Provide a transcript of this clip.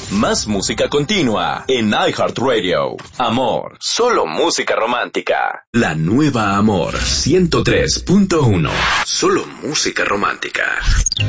Más música continua en iHeartRadio. Amor, solo música romántica. La nueva Amor 103.1. Solo música romántica.